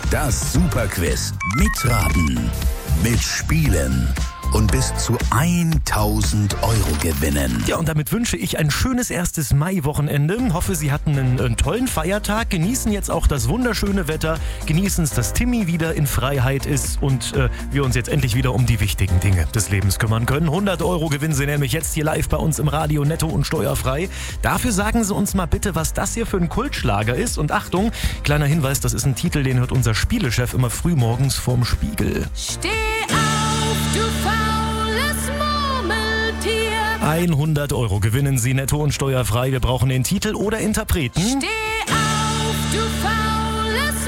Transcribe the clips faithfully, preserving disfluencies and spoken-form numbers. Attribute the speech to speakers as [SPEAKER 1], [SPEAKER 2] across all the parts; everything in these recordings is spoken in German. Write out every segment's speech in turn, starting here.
[SPEAKER 1] Das Superquiz. Mitraten, mitspielen und bis zu tausend Euro gewinnen.
[SPEAKER 2] Ja, und damit wünsche ich ein schönes erstes Mai-Wochenende. Hoffe, Sie hatten einen, einen tollen Feiertag. Genießen jetzt auch das wunderschöne Wetter. Genießen es, dass Timmy wieder in Freiheit ist und äh, wir uns jetzt endlich wieder um die wichtigen Dinge des Lebens kümmern können. hundert Euro gewinnen Sie nämlich jetzt hier live bei uns im Radio, netto und steuerfrei. Dafür sagen Sie uns mal bitte, was das hier für ein Kultschlager ist. Und Achtung, kleiner Hinweis, das ist ein Titel, den hört unser Spielechef immer früh morgens vorm Spiegel.
[SPEAKER 3] Steh auf, du faules Murmeltier.
[SPEAKER 2] hundert Euro gewinnen Sie netto und steuerfrei. Wir brauchen den Titel oder Interpreten.
[SPEAKER 3] Steh auf, du faules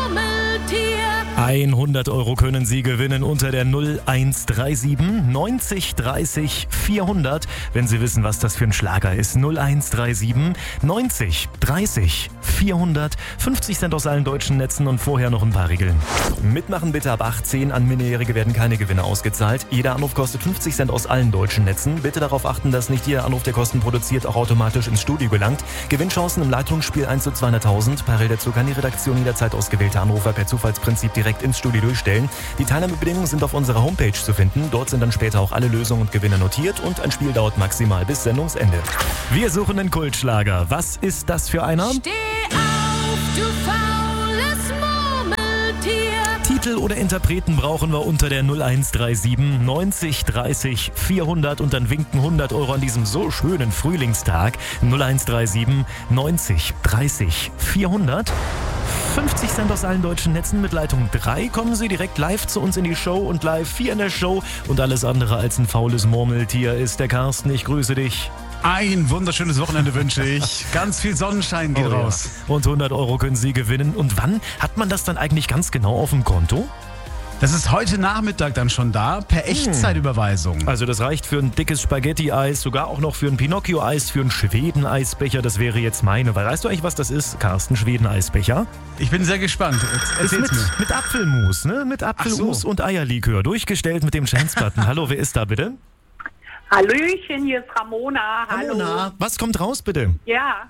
[SPEAKER 3] Murmeltier.
[SPEAKER 2] hundert Euro können Sie gewinnen unter der null eins drei sieben neunzig dreißig vierhundert. Wenn Sie wissen, was das für ein Schlager ist. null eins drei sieben neunzig dreißig vierhundert. fünfzig Cent aus allen deutschen Netzen und vorher noch ein paar Regeln. Mitmachen bitte ab achtzehn. An Minderjährige werden keine Gewinne ausgezahlt. Jeder Anruf kostet fünfzig Cent aus allen deutschen Netzen. Bitte darauf achten, dass nicht jeder Anruf, der Kosten produziert, auch automatisch ins Studio gelangt. Gewinnchancen im Leitungsspiel eins zu zweihunderttausend. Parallel dazu kann die Redaktion jederzeit ausgewählte Anrufer per Zufallsprinzip direkt ins Studio durchstellen. Die Teilnahmebedingungen sind auf unserer Homepage zu finden. Dort sind dann später auch alle Lösungen und Gewinne notiert und ein Spiel dauert maximal bis Sendungsende. Wir suchen einen Kultschlager. Was ist das für einer?
[SPEAKER 3] Steh auf, du faules Murmeltier.
[SPEAKER 2] Titel oder Interpreten brauchen wir unter der null eins drei sieben neunzig dreißig vierhundert und dann winken hundert Euro an diesem so schönen Frühlingstag. null eins drei sieben neunzig dreißig vierhundert. fünfzig Cent aus allen deutschen Netzen. Mit Leitung drei kommen Sie direkt live zu uns in die Show und live vier in der Show. Und alles andere als ein faules Murmeltier ist der Carsten. Ich grüße dich.
[SPEAKER 4] Ein wunderschönes Wochenende wünsche ich. Ganz viel Sonnenschein geht
[SPEAKER 2] Oh,
[SPEAKER 4] raus.
[SPEAKER 2] Ja. Und hundert Euro können Sie gewinnen. Und wann hat man das dann eigentlich ganz genau auf dem Konto?
[SPEAKER 4] Das ist heute Nachmittag dann schon da, per Echtzeitüberweisung.
[SPEAKER 2] Also das reicht für ein dickes Spaghetti-Eis, sogar auch noch für ein Pinocchio-Eis, für einen Schweden-Eisbecher. Das wäre jetzt meine. Weil weißt du eigentlich, was das ist, Carsten? Schweden-Eisbecher?
[SPEAKER 4] Ich bin sehr gespannt.
[SPEAKER 2] Ist
[SPEAKER 4] Erzähl's
[SPEAKER 2] mit,
[SPEAKER 4] mir.
[SPEAKER 2] mit Apfelmus, ne? Mit Apfelmus
[SPEAKER 4] so.
[SPEAKER 2] und Eierlikör. Durchgestellt mit dem Chance-Button. Hallo, wer ist da bitte?
[SPEAKER 5] Hallöchen, hier ist Ramona. Hallo.
[SPEAKER 2] Ramona. Was kommt raus, bitte?
[SPEAKER 5] Ja.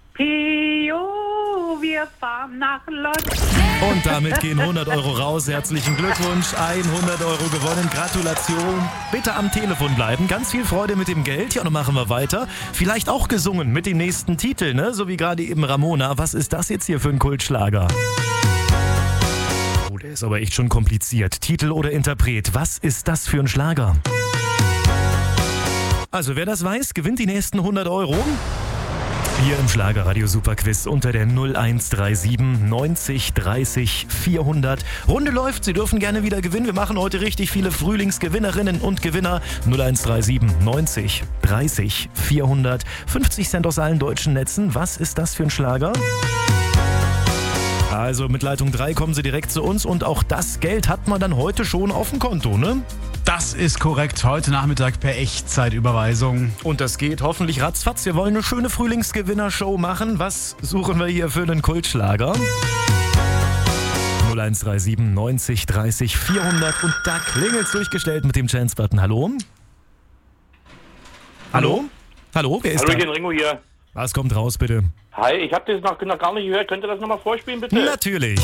[SPEAKER 5] Pio, wir fahren nach Lodz.
[SPEAKER 2] Und damit gehen hundert Euro raus. Herzlichen Glückwunsch. hundert Euro gewonnen. Gratulation. Bitte am Telefon bleiben. Ganz viel Freude mit dem Geld. Ja, und dann machen wir weiter. Vielleicht auch gesungen mit dem nächsten Titel, ne? So wie gerade eben Ramona. Was ist das jetzt hier für ein Kultschlager? Oh, der ist aber echt schon kompliziert. Titel oder Interpret. Was ist das für ein Schlager? Also wer das weiß, gewinnt die nächsten hundert Euro. Hier im Schlagerradio Superquiz unter der null eins drei sieben neunzig dreißig vierhundert. Runde läuft, Sie dürfen gerne wieder gewinnen. Wir machen heute richtig viele Frühlingsgewinnerinnen und Gewinner. null eins drei sieben neunzig dreißig vierhundert. fünfzig Cent aus allen deutschen Netzen. Was ist das für ein Schlager? Also mit Leitung drei kommen Sie direkt zu uns und auch das Geld hat man dann heute schon auf dem Konto, ne?
[SPEAKER 4] Das ist korrekt. Heute Nachmittag per Echtzeitüberweisung.
[SPEAKER 2] Und das geht hoffentlich ratzfatz. Wir wollen eine schöne Frühlingsgewinnershow machen. Was suchen wir hier für einen Kultschlager? null eins drei sieben neunzig dreißig vierhundert und da klingelt's durchgestellt mit dem Chance-Button. Hallo? Hallo? Hallo, wer ist
[SPEAKER 6] Hallo,
[SPEAKER 2] da?
[SPEAKER 6] ich bin Ringo hier.
[SPEAKER 2] Was kommt raus, bitte?
[SPEAKER 6] Hi, ich habe das noch, noch gar nicht gehört. Könnt ihr das nochmal vorspielen, bitte?
[SPEAKER 2] Natürlich.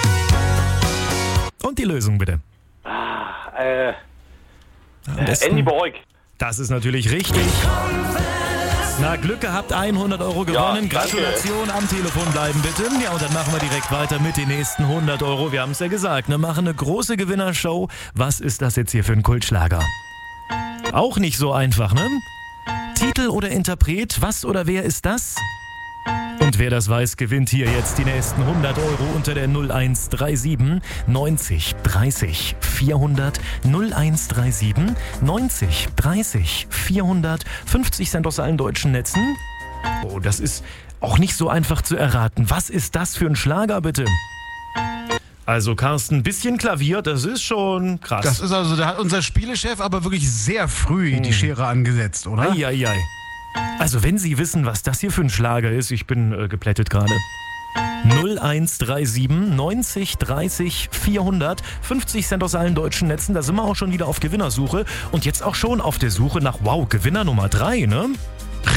[SPEAKER 2] Und die Lösung, bitte.
[SPEAKER 6] Äh,
[SPEAKER 2] Am besten-
[SPEAKER 6] Andy Beug.
[SPEAKER 2] Das ist natürlich richtig. Na, Glück gehabt, hundert Euro gewonnen.
[SPEAKER 6] Ja, danke.
[SPEAKER 2] Gratulation, am Telefon bleiben bitte. Ja, und dann machen wir direkt weiter mit den nächsten hundert Euro. Wir haben es ja gesagt, ne? Machen eine große Gewinnershow. Was ist das jetzt hier für ein Kultschlager? Auch nicht so einfach, ne? Titel oder Interpret, was oder wer ist das? Und wer das weiß, gewinnt hier jetzt die nächsten hundert Euro unter der null eins drei sieben neunzig dreißig vierhundert. null eins drei sieben neunzig dreißig vierhundert. fünfzig Cent aus allen deutschen Netzen. Oh, das ist auch nicht so einfach zu erraten. Was ist das für ein Schlager, bitte? Also Carsten, ein bisschen Klavier, das ist schon krass.
[SPEAKER 4] Das ist also, da hat unser Spielechef aber wirklich sehr früh die Schere angesetzt, oder?
[SPEAKER 2] Eieiei. Also wenn Sie wissen, was das hier für ein Schlager ist, ich bin äh, geplättet gerade. null eins drei sieben neunzig dreißig vierhundert. fünfzig Cent aus allen deutschen Netzen, da sind wir auch schon wieder auf Gewinnersuche. Und jetzt auch schon auf der Suche nach, wow, Gewinner Nummer drei, ne?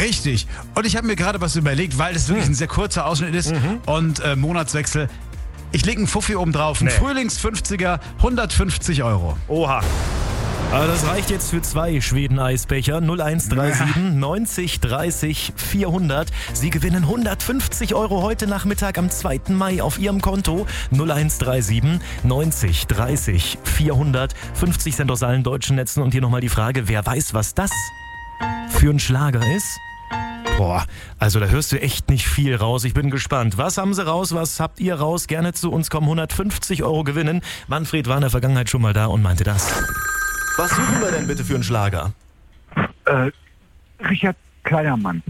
[SPEAKER 4] Richtig. Und ich habe mir gerade was überlegt, weil es wirklich ein sehr kurzer Ausschnitt ist und äh, Monatswechsel. Ich lege einen Fuffi oben drauf. Ein
[SPEAKER 2] Nee.
[SPEAKER 4] Frühlings-fünfziger, hundertfünfzig Euro.
[SPEAKER 2] Oha. Aber das reicht jetzt für zwei Schweden-Eisbecher. null eins drei sieben neunzig dreißig vierhundert. Sie gewinnen hundertfünfzig Euro heute Nachmittag am zweiten Mai auf Ihrem Konto. null eins drei sieben neunzig dreißig vierhundert. fünfzig Cent aus allen deutschen Netzen. Und hier nochmal die Frage, wer weiß, was das für ein Schlager ist? Boah, also da hörst du echt nicht viel raus. Ich bin gespannt. Was haben Sie raus? Was habt ihr raus? Gerne zu uns kommen. hundertfünfzig Euro gewinnen. Manfred war in der Vergangenheit schon mal da und meinte das. Was suchen wir denn bitte für einen Schlager?
[SPEAKER 7] Äh, Richard Kleidermann.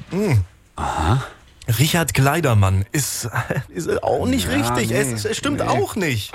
[SPEAKER 2] Richard Kleidermann ist, ist auch nicht
[SPEAKER 8] Ja,
[SPEAKER 2] richtig.
[SPEAKER 8] nee,
[SPEAKER 2] es, es stimmt
[SPEAKER 8] nee.
[SPEAKER 2] auch nicht.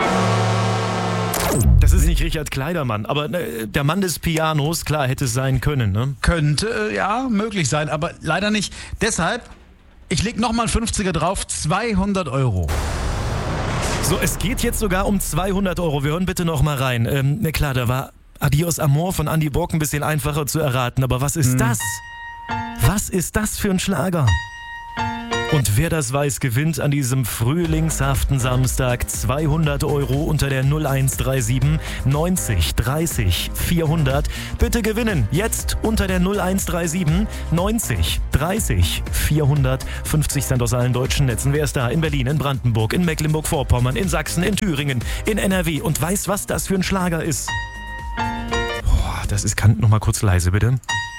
[SPEAKER 2] Das ist nicht Richard Kleidermann, aber äh, der Mann des Pianos, klar, hätte es sein können, ne?
[SPEAKER 4] Könnte, äh, ja, möglich sein, aber leider nicht. Deshalb, ich lege nochmal einen fünfziger drauf, zweihundert Euro.
[SPEAKER 2] So, es geht jetzt sogar um zweihundert Euro. Wir hören bitte noch mal rein. Ähm, na klar, da war Adios Amor von Andy Borg ein bisschen einfacher zu erraten, aber was ist das? Was ist das für ein Schlager? Und wer das weiß, gewinnt an diesem frühlingshaften Samstag zweihundert Euro unter der null eins drei sieben neunzig dreißig vierhundert. Bitte gewinnen jetzt unter der null eins drei sieben neunzig dreißig vierhundert. fünfzig Cent aus allen deutschen Netzen. Wer ist da? In Berlin, in Brandenburg, in Mecklenburg-Vorpommern, in Sachsen, in Thüringen, in N R W und weiß, was das für ein Schlager ist. Boah, das ist, kann noch mal kurz leise, bitte.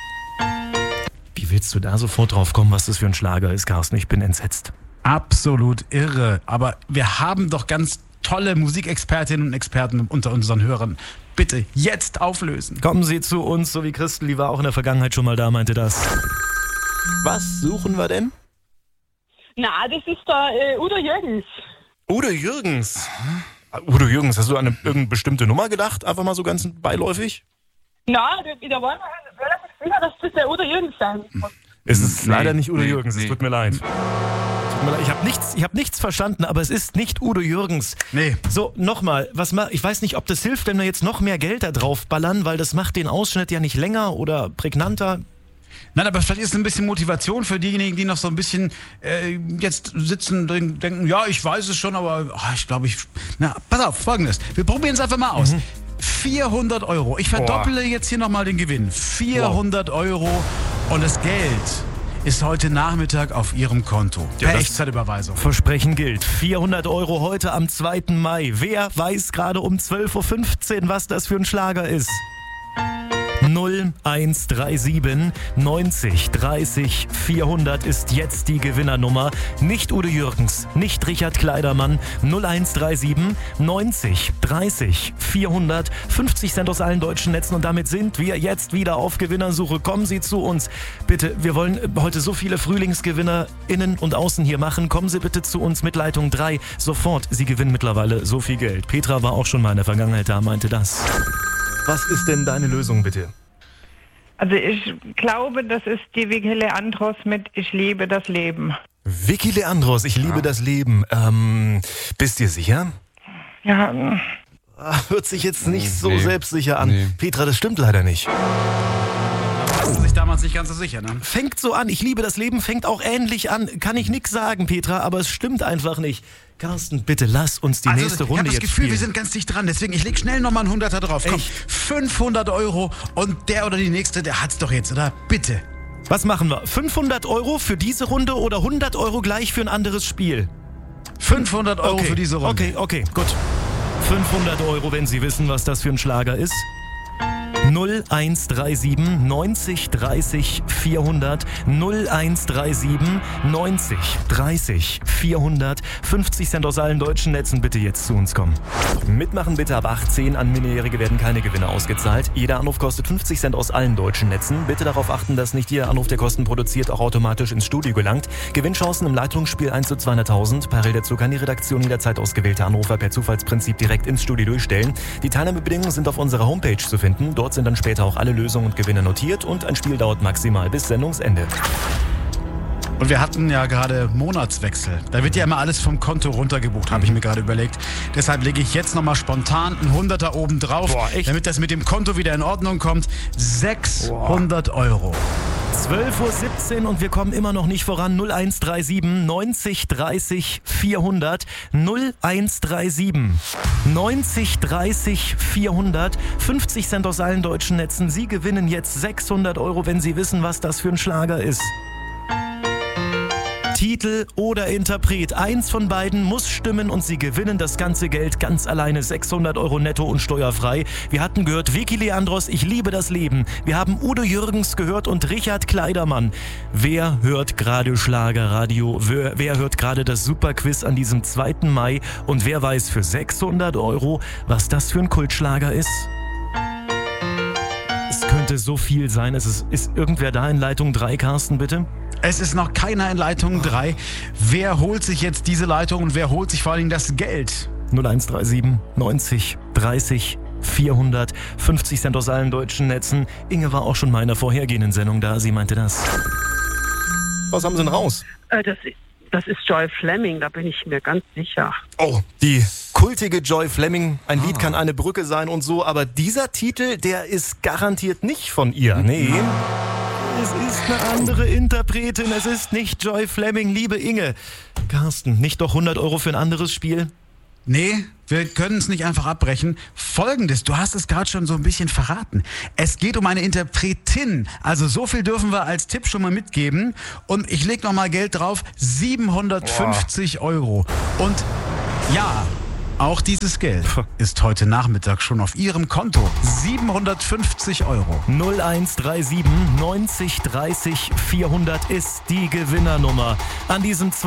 [SPEAKER 2] Wie willst du da sofort drauf kommen, was das für ein Schlager ist, Carsten? Ich bin entsetzt.
[SPEAKER 4] Absolut irre. Aber wir haben doch ganz tolle Musikexpertinnen und Experten unter unseren Hörern. Bitte jetzt auflösen.
[SPEAKER 2] Kommen Sie zu uns, so wie Christel, die war auch in der Vergangenheit schon mal da, meinte das. Was suchen wir denn?
[SPEAKER 5] Na, das ist der äh, Udo Jürgens.
[SPEAKER 2] Udo Jürgens. Udo Jürgens, hast du an eine irgendeine bestimmte Nummer gedacht? Einfach mal so ganz beiläufig?
[SPEAKER 5] Na, da, da war man relativ sicher, dass das der Udo Jürgens sein muss.
[SPEAKER 2] Es ist
[SPEAKER 8] Nee,
[SPEAKER 2] leider nicht Udo
[SPEAKER 8] nee,
[SPEAKER 2] Jürgens, es
[SPEAKER 8] nee.
[SPEAKER 2] tut mir leid. Tut mir leid. Ich habe nichts, ich hab nichts verstanden, aber es ist nicht Udo Jürgens.
[SPEAKER 4] Nee.
[SPEAKER 2] So, nochmal, was ma- ich weiß nicht, ob das hilft, wenn wir jetzt noch mehr Geld da drauf ballern, weil das macht den Ausschnitt ja nicht länger oder prägnanter.
[SPEAKER 4] Nein, aber vielleicht ist es ein bisschen Motivation für diejenigen, die noch so ein bisschen äh, jetzt sitzen und denken, ja, ich weiß es schon, aber oh, ich glaube, ich... Na, pass auf, Folgendes. Wir probieren es einfach mal aus. vierhundert Euro. Ich verdopple jetzt hier nochmal den Gewinn. vierhundert Euro und das Geld ist heute Nachmittag auf Ihrem Konto.
[SPEAKER 2] Ja,
[SPEAKER 4] Per
[SPEAKER 2] das-
[SPEAKER 4] Echtzeitüberweisung.
[SPEAKER 2] Versprechen gilt. vierhundert Euro heute am zweiten Mai. Wer weiß gerade um zwölf Uhr fünfzehn, was das für ein Schlager ist? null eins drei sieben neunzig dreißig vierhundert ist jetzt die Gewinnernummer. Nicht Udo Jürgens, nicht Richard Kleidermann. null eins drei sieben neunzig dreißig vierhundert. fünfzig Cent aus allen deutschen Netzen und damit sind wir jetzt wieder auf Gewinnersuche. Kommen Sie zu uns. Bitte, wir wollen heute so viele Frühlingsgewinner innen und außen hier machen. Kommen Sie bitte zu uns mit Leitung drei. Sofort, Sie gewinnen mittlerweile so viel Geld. Petra war auch schon mal in der Vergangenheit da, meinte das. Was ist denn deine Lösung, bitte?
[SPEAKER 9] Also ich glaube, das ist die Vicky Leandros mit Ich liebe das Leben.
[SPEAKER 2] Vicky Leandros, ich liebe das Leben. Ähm, bist dir sicher?
[SPEAKER 9] Ja, mm,
[SPEAKER 2] Ah, hört sich jetzt nicht so
[SPEAKER 8] Nee.
[SPEAKER 2] selbstsicher an.
[SPEAKER 8] Nee.
[SPEAKER 2] Petra, das stimmt leider nicht.
[SPEAKER 4] Warst du sich damals nicht ganz so sicher, ne?
[SPEAKER 2] Fängt so an, ich liebe das Leben, fängt auch ähnlich an. Kann ich nix sagen, Petra, aber es stimmt einfach nicht. Carsten, bitte lass uns die nächste
[SPEAKER 4] Also, ich
[SPEAKER 2] Runde
[SPEAKER 4] habe das
[SPEAKER 2] jetzt
[SPEAKER 4] Gefühl,
[SPEAKER 2] spielen.
[SPEAKER 4] wir sind ganz dicht dran. Deswegen, ich leg schnell nochmal einen Hunderter drauf. Komm,
[SPEAKER 2] Echt?
[SPEAKER 4] fünfhundert Euro und der oder die Nächste, der hat's doch jetzt, oder? Bitte.
[SPEAKER 2] Was machen wir? fünfhundert Euro für diese Runde oder hundert Euro gleich für ein anderes Spiel?
[SPEAKER 4] fünfhundert Euro
[SPEAKER 2] okay.
[SPEAKER 4] für diese Runde.
[SPEAKER 2] Okay, okay, gut. fünfhundert Euro, wenn Sie wissen, was das für ein Schlager ist. null eins drei sieben neunzig dreißig vierhundert. null eins drei sieben neunzig dreißig vierhundert. fünfzig Cent aus allen deutschen Netzen, bitte jetzt zu uns kommen. Mitmachen bitte ab achtzehn. An Minderjährige werden keine Gewinne ausgezahlt. Jeder Anruf kostet fünfzig Cent aus allen deutschen Netzen. Bitte darauf achten, dass nicht jeder Anruf, der Kosten produziert, auch automatisch ins Studio gelangt. Gewinnchancen im Leitungsspiel eins zu zweihunderttausend. Parallel dazu kann die Redaktion jederzeit ausgewählte Anrufer per Zufallsprinzip direkt ins Studio durchstellen. Die Teilnahmebedingungen sind auf unserer Homepage zu finden. Dort sind dann später auch alle Lösungen und Gewinne notiert und ein Spiel dauert maximal bis Sendungsende.
[SPEAKER 4] Und wir hatten ja gerade Monatswechsel. Da wird ja immer alles vom Konto runtergebucht, habe ich mir gerade überlegt. Deshalb lege ich jetzt nochmal spontan einen Hunderter oben drauf,
[SPEAKER 2] Boah, echt?
[SPEAKER 4] damit das mit dem Konto wieder in Ordnung kommt. sechshundert Euro.
[SPEAKER 2] zwölf Uhr siebzehn und wir kommen immer noch nicht voran. null eins drei sieben neunzig dreißig vierhundert. null eins drei sieben neunzig dreißig vierhundert. fünfzig Cent aus allen deutschen Netzen. Sie gewinnen jetzt sechshundert Euro, wenn Sie wissen, was das für ein Schlager ist. Titel oder Interpret. Eins von beiden muss stimmen und Sie gewinnen das ganze Geld ganz alleine. sechshundert Euro netto und steuerfrei. Wir hatten gehört Vicky Leandros, Ich liebe das Leben. Wir haben Udo Jürgens gehört und Richard Kleidermann. Wer hört gerade Schlagerradio? Wer, wer hört gerade das Superquiz an diesem zweiten Mai? Und wer weiß für sechshundert Euro, was das für ein Kultschlager ist? Es könnte so viel sein. Es ist, ist irgendwer da in Leitung drei, Carsten, bitte?
[SPEAKER 4] Es ist noch keiner in Leitung drei. Wer holt sich jetzt diese Leitung und wer holt sich vor allen Dingen das Geld?
[SPEAKER 2] null eins drei sieben neunzig dreißig vierhundert. fünfzig Cent aus allen deutschen Netzen. Inge war auch schon mal in der vorhergehenden Sendung da. Sie meinte das. Was haben Sie denn raus?
[SPEAKER 8] Äh, das, das ist Joy Fleming, da bin ich mir ganz sicher.
[SPEAKER 2] Oh, die kultige Joy Fleming. Ein ah. Lied kann eine Brücke sein und so. Aber dieser Titel, der ist garantiert nicht von ihr. Nee. Es ist eine andere Interpretin, es ist nicht Joy Fleming, liebe Inge. Carsten, nicht doch hundert Euro für ein anderes Spiel?
[SPEAKER 4] Nee, wir können es nicht einfach abbrechen. Folgendes, du hast es gerade schon so ein bisschen verraten. Es geht um eine Interpretin. Also so viel dürfen wir als Tipp schon mal mitgeben. Und ich leg noch mal Geld drauf, siebenhundertfünfzig Boah. Euro. Und ja, auch dieses Geld ist heute Nachmittag schon auf Ihrem Konto. siebenhundertfünfzig Euro.
[SPEAKER 2] null eins drei sieben neunzig dreißig vierhundert ist die Gewinnernummer. An diesem